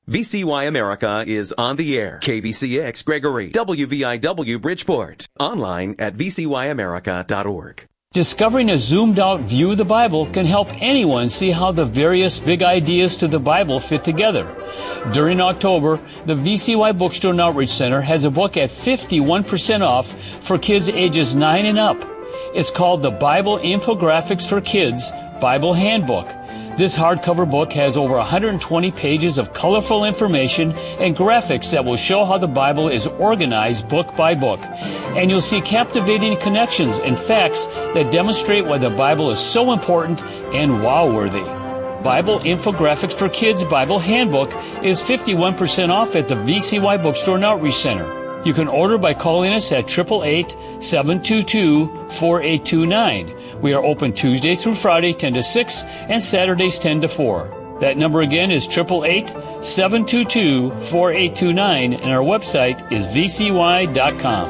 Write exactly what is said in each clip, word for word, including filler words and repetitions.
V C Y America is on the air. K B C X Gregory, W V I W Bridgeport. Online at v c y america dot org. Discovering a zoomed-out view of the Bible can help anyone see how the various big ideas to the Bible fit together. During October, the V C Y Bookstore and Outreach Center has a book at fifty-one percent off for kids ages nine and up. It's called the Bible Infographics for Kids Bible Handbook. This hardcover book has over one hundred twenty pages of colorful information and graphics that will show how the Bible is organized book by book. And you'll see captivating connections and facts that demonstrate why the Bible is so important and wow-worthy. Bible Infographics for Kids Bible Handbook is fifty-one percent off at the V C Y Bookstore and Outreach Center. You can order by calling us at eight eight eight, seven two two, four eight two nine. We are open Tuesday through Friday, ten to six, and Saturdays, ten to four. That number again is eight eight eight, seven two two, four eight two nine, and our website is v c y dot com.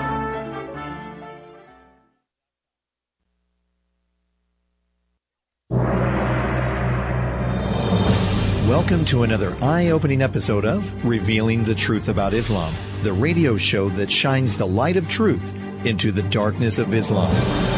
Welcome to another eye-opening episode of Revealing the Truth About Islam, the radio show that shines the light of truth into the darkness of Islam.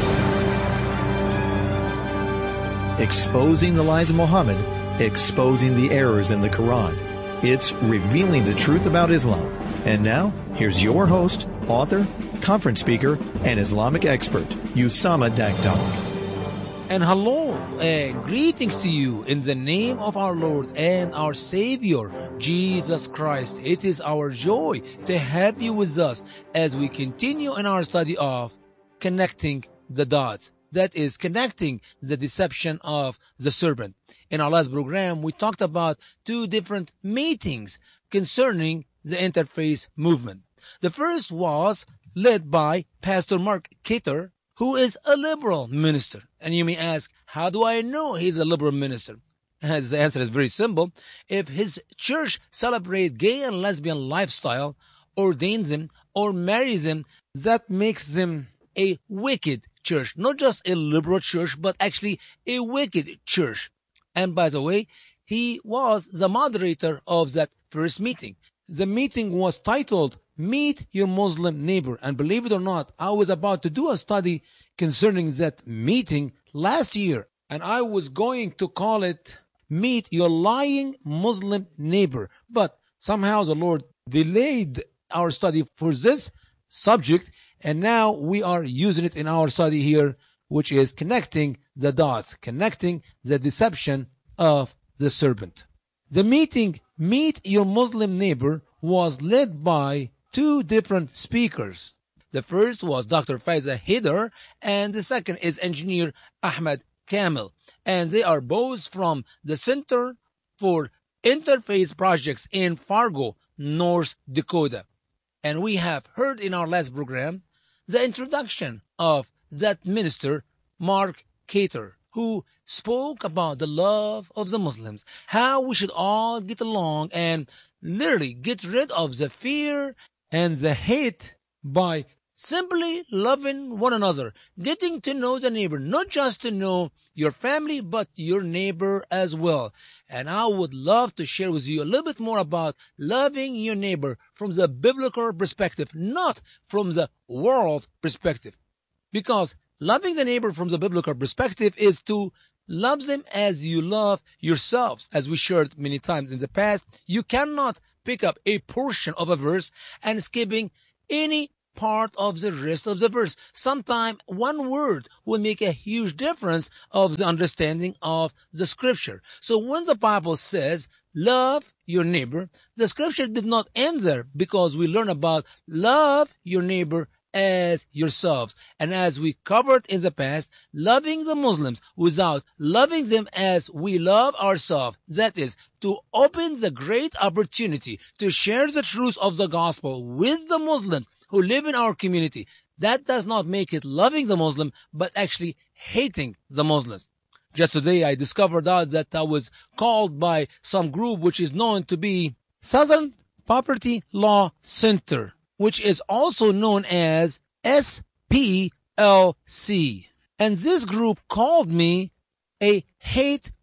Exposing the lies of Muhammad, exposing the errors in the Quran. It's Revealing the Truth About Islam. And now, here's your host, author, conference speaker, and Islamic expert, Usama Dagdag. And hello, uh, greetings to you in the name of our Lord and our Savior, Jesus Christ. It is our joy to have you with us as we continue in our study of connecting the dots. That is, connecting the deception of the serpent. In our last program, we talked about two different meetings concerning the interfaith movement. The first was led by Pastor Mark Cater, who is a liberal minister. And you may ask, how do I know he's a liberal minister? And the answer is very simple. If his church celebrates gay and lesbian lifestyle, ordains them, or marries them, that makes them a wicked church. Not just a liberal church, but actually a wicked church. And by the way, he was the moderator of that first meeting. The meeting was titled, Meet Your Muslim Neighbor. And believe it or not, I was about to do a study concerning that meeting last year. And I was going to call it, Meet Your Lying Muslim Neighbor. But somehow the Lord delayed our study for this subject. And now we are using it in our study here, which is connecting the dots, connecting the deception of the serpent. The meeting, Meet Your Muslim Neighbor, was led by two different speakers. The first was Doctor Faiza Haider, and the second is Engineer Ahmed Kamel. And they are both from the Center for Interfaith Projects in Fargo, North Dakota. And we have heard in our last program the introduction of that minister, Mark Cater, who spoke about the love of the Muslims, how we should all get along and literally get rid of the fear and the hate by simply loving one another, getting to know the neighbor, not just to know your family, but your neighbor as well. And I would love to share with you a little bit more about loving your neighbor from the biblical perspective, not from the world perspective. Because loving the neighbor from the biblical perspective is to love them as you love yourselves. As we shared many times in the past, you cannot pick up a portion of a verse and skipping any part of the rest of the verse. Sometimes one word will make a huge difference of the understanding of the scripture. So when the Bible says, love your neighbor, the scripture did not end there, because we learn about love your neighbor as yourselves. And as we covered in the past, loving the Muslims without loving them as we love ourselves, that is, to open the great opportunity to share the truth of the gospel with the Muslims who live in our community, that does not make it loving the Muslim, but actually hating the Muslims. Just today I discovered out that I was called by some group which is known to be Southern Poverty Law Center, which is also known as S P L C. And this group called me a hate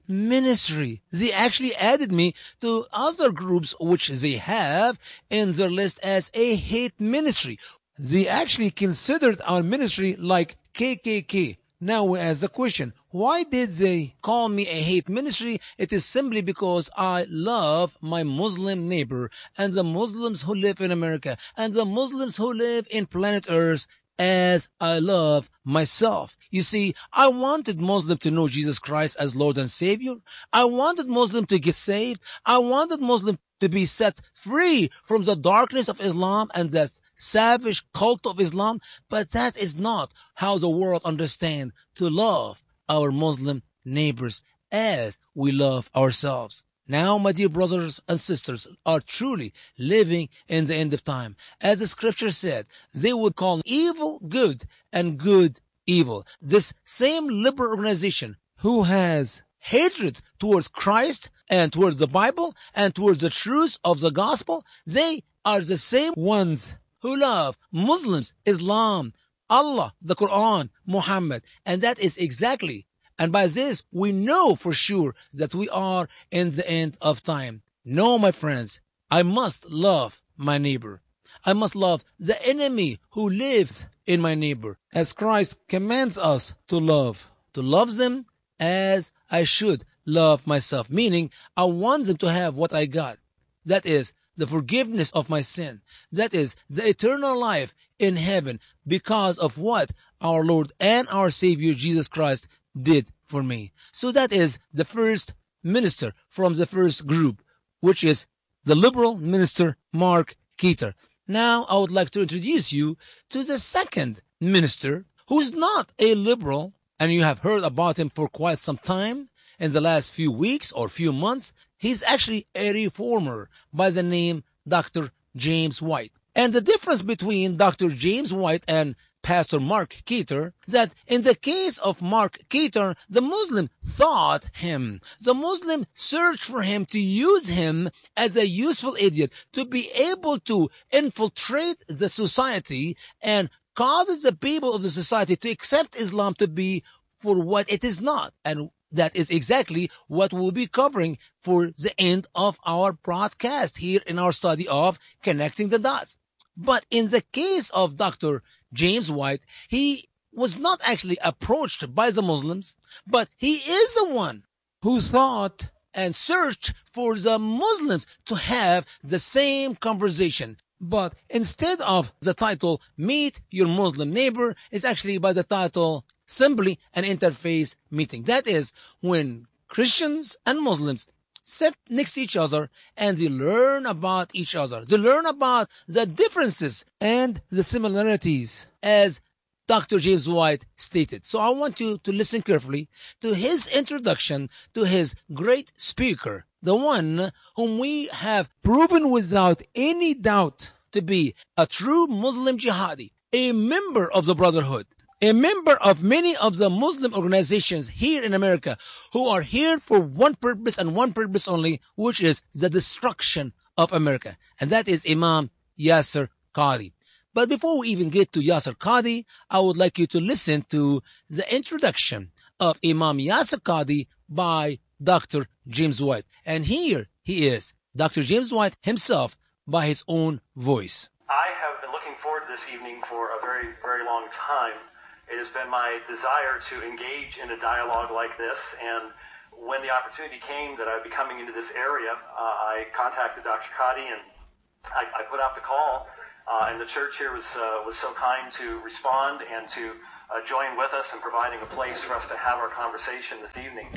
ministry. They actually added me to other groups which they have in their list as a hate ministry. They actually considered our ministry like K K K. Now we ask the question, why did they call me a hate ministry? It is simply because I love my Muslim neighbor and the Muslims who live in America and the Muslims who live in planet Earth as I love myself. You see, I wanted Muslims to know Jesus Christ as Lord and Savior. I wanted Muslims to get saved. I wanted Muslims to be set free from the darkness of Islam and the savage cult of Islam. But that is not how the world understands to love our Muslim neighbors as we love ourselves. Now, my dear brothers and sisters are truly living in the end of time. As the scripture said, they would call evil good and good evil. This same liberal organization who has hatred towards Christ and towards the Bible and towards the truth of the gospel, they are the same ones who love Muslims, Islam, Allah, the Quran, Muhammad. And that is exactly, and by this we know for sure that we are in the end of time. No, my friends, I must love my neighbor. I must love the enemy who lives in my neighbor, as Christ commands us to love, to love them as I should love myself, meaning I want them to have what I got. That is the forgiveness of my sin. That is the eternal life in heaven because of what our Lord and our Savior Jesus Christ did for me. So that is the first minister from the first group, which is the liberal minister Mark Keeter. Now I would like to introduce you to the second minister, who's not a liberal, and you have heard about him for quite some time in the last few weeks or few months. He's actually a reformer by the name Doctor James White. And the difference between Doctor James White and Pastor Mark Keeter, that in the case of Mark Keeter, the Muslim thought him. The Muslim searched for him to use him as a useful idiot to be able to infiltrate the society and causes the people of the society to accept Islam to be for what it is not. And that is exactly what we'll be covering for the end of our broadcast here in our study of Connecting the Dots. But in the case of Doctor James White, he was not actually approached by the Muslims, but he is the one who thought and searched for the Muslims to have the same conversation. But instead of the title, Meet Your Muslim Neighbor, is actually by the title, simply an interface meeting. That is when Christians and Muslims sit next to each other and they learn about each other. They learn about the differences and the similarities, as Doctor James White stated. So I want you to listen carefully to his introduction to his great speaker, the one whom we have proven without any doubt to be a true Muslim jihadi, a member of the Brotherhood, a member of many of the Muslim organizations here in America who are here for one purpose and one purpose only, which is the destruction of America. And that is Imam Yasir Qadhi. But before we even get to Yasir Qadhi, I would like you to listen to the introduction of Imam Yasir Qadhi by Doctor James White. And here he is, Doctor James White himself, by his own voice. I have been looking forward to this evening for a very, very long time. It has been my desire to engage in a dialogue like this, and when the opportunity came that I would be coming into this area, uh, I contacted Doctor Qadhi and I, I put out the call, uh, and the church here was uh, was so kind to respond and to uh, join with us in providing a place for us to have our conversation this evening.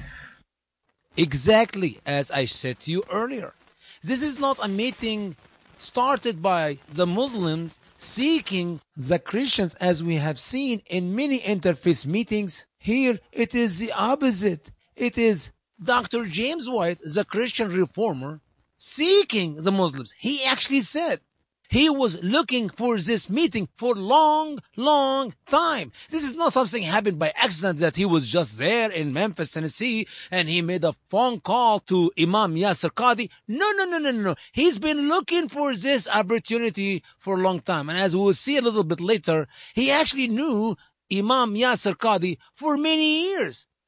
Exactly as I said to you earlier. This is not a meeting started by the Muslims seeking the Christians, as we have seen in many interfaith meetings. Here it is the opposite. It is Doctor James White, the Christian reformer, seeking the Muslims. He actually said he was looking for this meeting for long, long time. This is not something happened by accident, that he was just there in Memphis, Tennessee, and he made a phone call to Imam Yasir Qadhi. No, no, no, no, no. He's been looking for this opportunity for a long time. And as we'll see a little bit later, he actually knew Imam Yasir Qadhi for many years.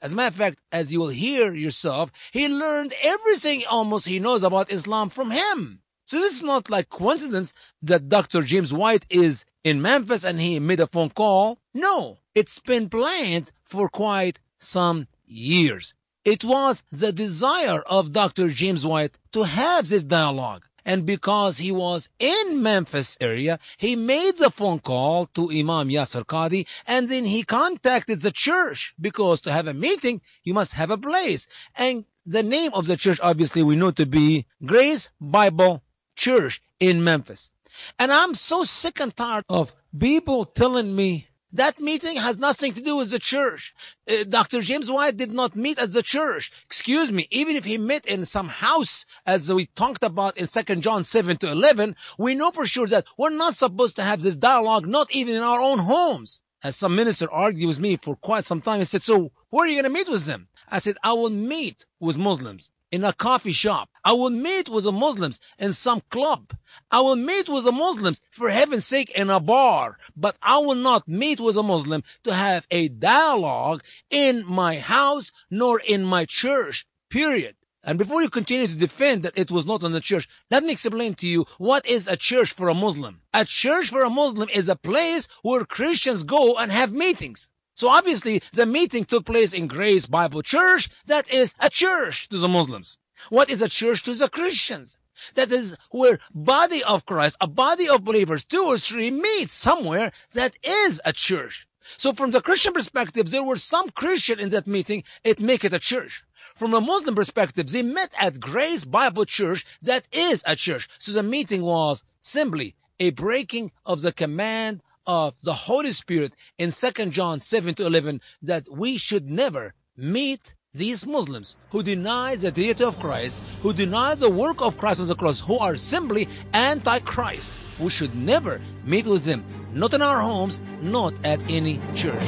As a matter of fact, as you will hear yourself, he learned everything almost he knows about Islam from him. So this is not like coincidence that Doctor James White is in Memphis and he made a phone call. No, it's been planned for quite some years. It was the desire of Doctor James White to have this dialogue. And because he was in Memphis area, he made the phone call to Imam Yasir Qadhi, and then he contacted the church, because to have a meeting, you must have a place. And the name of the church, obviously, we know to be Grace Bible Church in Memphis. And I'm so sick and tired of people telling me that meeting has nothing to do with the church. Uh, Doctor James White did not meet at the church. Excuse me, even if he met in some house, as we talked about in Second John seven to eleven, we know for sure that we're not supposed to have this dialogue, not even in our own homes. As some minister argued with me for quite some time, he said, so where are you going to meet with them? I said, I will meet with Muslims in a coffee shop. I will meet with the Muslims in some club. I will meet with the Muslims, for heaven's sake, in a bar. But I will not meet with a Muslim to have a dialogue in my house nor in my church, period. And before you continue to defend that it was not in the church, let me explain to you what is a church for a Muslim. A church for a Muslim is a place where Christians go and have meetings. So obviously, the meeting took place in Grace Bible Church. That is a church to the Muslims. What is a church to the Christians? That is where body of Christ, a body of believers, two or three meet somewhere. That is a church. So from the Christian perspective, there were some Christian in that meeting. It make it a church. From a Muslim perspective, they met at Grace Bible Church. That is a church. So the meeting was simply a breaking of the command of the Holy Spirit in Second John seven to eleven, that we should never meet these Muslims who deny the deity of Christ, who deny the work of Christ on the cross, who are simply anti-Christ. We should never meet with them, not in our homes, not at any church.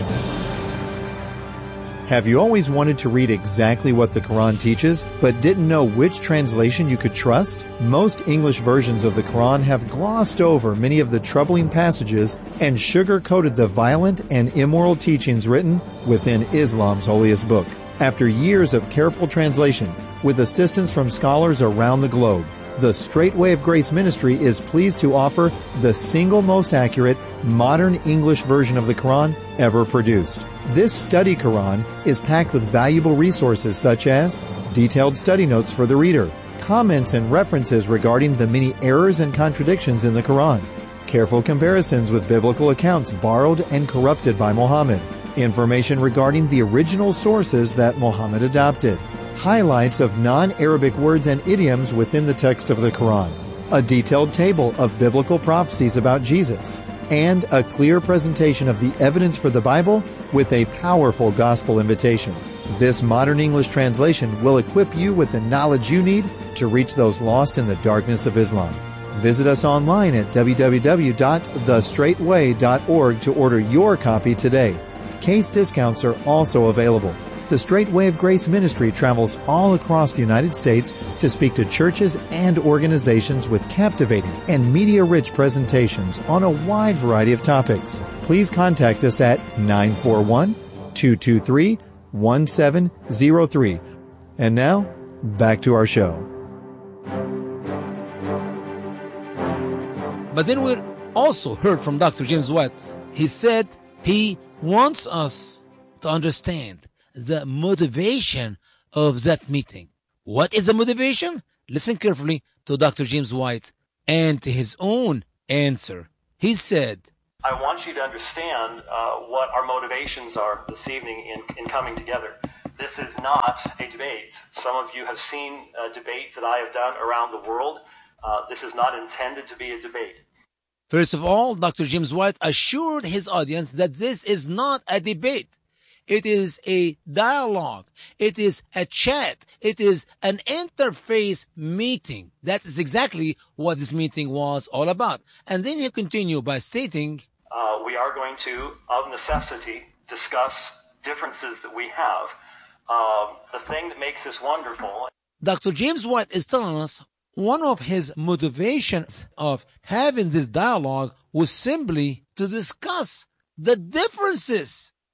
Have you always wanted to read exactly what the Quran teaches, but didn't know which translation you could trust? Most English versions of the Quran have glossed over many of the troubling passages and sugar-coated the violent and immoral teachings written within Islam's holiest book. After years of careful translation, with assistance from scholars around the globe, the Straight Way of Grace Ministry is pleased to offer the single most accurate, modern English version of the Quran ever produced. This study Quran is packed with valuable resources such as detailed study notes for the reader, comments and references regarding the many errors and contradictions in the Quran, careful comparisons with biblical accounts borrowed and corrupted by Muhammad, information regarding the original sources that Muhammad adopted, highlights of non-Arabic words and idioms within the text of the Quran, a detailed table of biblical prophecies about Jesus, and a clear presentation of the evidence for the Bible with a powerful gospel invitation. This modern English translation will equip you with the knowledge you need to reach those lost in the darkness of Islam. Visit us online at w w w dot the straight way dot org to order your copy today. Case discounts are also available. The Straight Way of Grace Ministry travels all across the United States to speak to churches and organizations with captivating and media-rich presentations on a wide variety of topics. Please contact us at nine four one, two two three, one seven zero three. And now, back to our show. But then we also heard from Doctor James White. He said he wants us to understand the motivation of that meeting. What is the motivation? Listen carefully to Doctor James White and to his own answer. He said, I want you to understand uh, what our motivations are this evening in, in coming together. This is not a debate. Some of you have seen uh, debates that I have done around the world. Uh, this is not intended to be a debate. First of all, Doctor James White assured his audience that this is not a debate. It is a dialogue. It is a chat. It is an interface meeting. That is exactly what this meeting was all about. And then he continued by stating, uh, we are going to, of necessity, discuss differences that we have. Uh, the thing that makes this wonderful. Doctor James White is telling us one of his motivations of having this dialogue was simply to discuss the differences.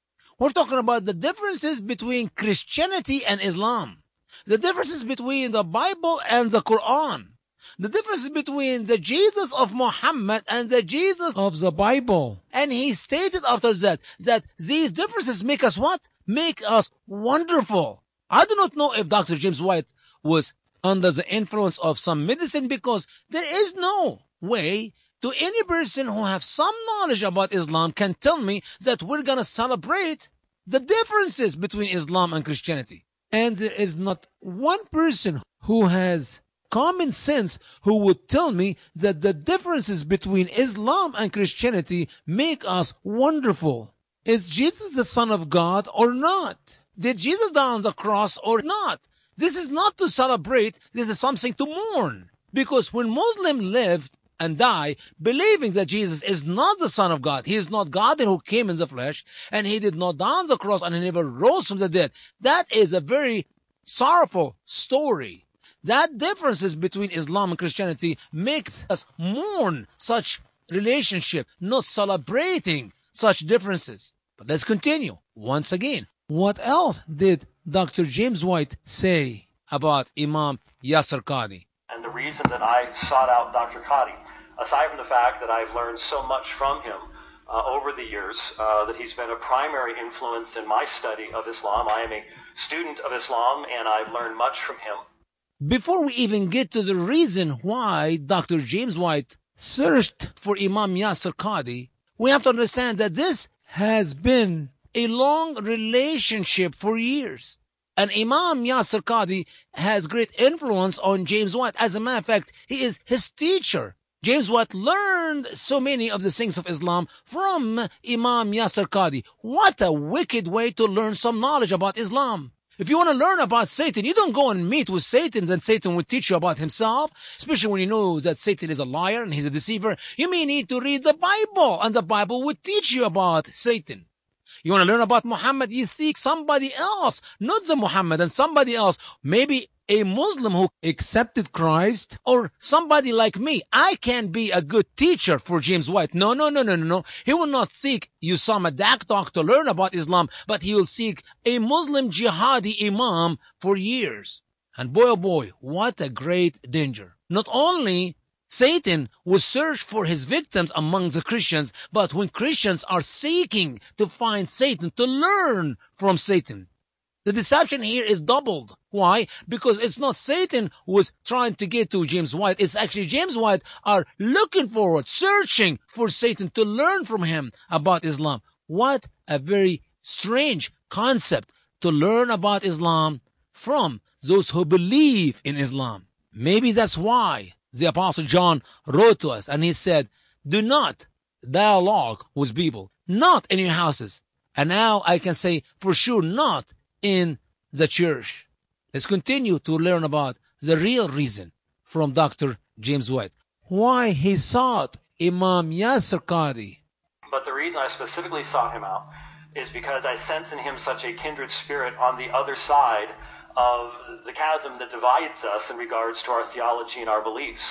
We're talking about the differences between Christianity and Islam. The differences between the Bible and the Quran. The difference between the Jesus of Muhammad and the Jesus of the Bible. And he stated after that, that these differences make us what? Make us wonderful. I do not know if Doctor James White was under the influence of some medicine, because there is no way to any person who has some knowledge about Islam can tell me that we're going to celebrate the differences between Islam and Christianity. And there is not one person who has common sense who would tell me that the differences between Islam and Christianity make us wonderful. Is Jesus the Son of God or not? Did Jesus die on the cross or not? This is not to celebrate. This is something to mourn. Because when Muslims lived and die believing that Jesus is not the Son of God, he is not God who came in the flesh, and he did not die on the cross and he never rose from the dead, that is a very sorrowful story. That differences between Islam and Christianity makes us mourn such relationship, not celebrating such differences. But let's continue. Once again, what else did Doctor James White say about Imam Yasir Qadhi? And the reason that I sought out Doctor Qadhi, aside from the fact that I've learned so much from him uh, over the years, uh, that he's been a primary influence in my study of Islam. I am a student of Islam, and I've learned much from him. Before we even get to the reason why Doctor James White searched for Imam Yasir Qadhi, we have to understand that this has been a long relationship for years. And Imam Yasir Qadhi has great influence on James White. As a matter of fact, he is his teacher. James White learned so many of the things of Islam from Imam Yasir Qadhi. What a wicked way to learn some knowledge about Islam. If you want to learn about Satan, you don't go and meet with Satan, then Satan will teach you about himself, especially when you know that Satan is a liar and he's a deceiver. You may need to read the Bible, and the Bible will teach you about Satan. You want to learn about Muhammad, you seek somebody else, not the Muhammad, and somebody else. Maybe a Muslim who accepted Christ, or somebody like me. I can be a good teacher for James White. No, no, no, no, no, no. He will not seek Usama Daktok to learn about Islam, but he will seek a Muslim jihadi imam for years. And boy, oh boy, what a great danger. Not only Satan will search for his victims among the Christians, but when Christians are seeking to find Satan, to learn from Satan, the deception here is doubled. Why? Because it's not Satan who is trying to get to James White. It's actually James White are looking forward, searching for Satan to learn from him about Islam. What a very strange concept to learn about Islam from those who believe in Islam. Maybe that's why the Apostle John wrote to us and he said, do not dialogue with people, not in your houses. And now I can say for sure not in the church. Let's continue to learn about the real reason from Doctor James White. Why he sought Imam Yasir Qadhi. But the reason I specifically sought him out is because I sense in him such a kindred spirit on the other side of the chasm that divides us in regards to our theology and our beliefs.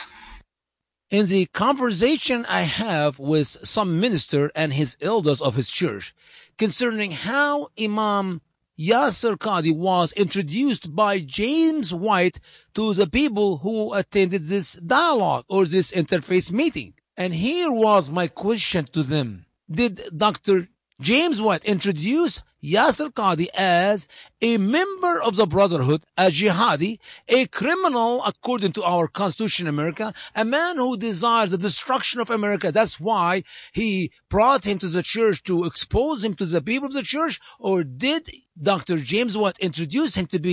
In the conversation I have with some minister and his elders of his church concerning how Imam Yasir Qadhi was introduced by James White to the people who attended this dialogue or this interfaith meeting. And here was my question to them. Did Doctor James White introduce Yasir Qadhi as a member of the Brotherhood, a jihadi, a criminal according to our Constitution in America, a man who desires the destruction of America? That's why he brought him to the church to expose him to the people of the church? Or did Doctor James White introduce him to be